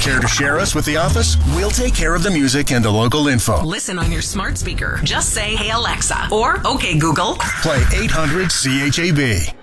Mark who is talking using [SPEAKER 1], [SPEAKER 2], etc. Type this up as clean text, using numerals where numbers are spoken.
[SPEAKER 1] Care to share us with the office? We'll take care of the music and the local info.
[SPEAKER 2] Listen on your smart speaker. Just say, "Hey Alexa," or "Okay Google."
[SPEAKER 1] Play 800 CHAB.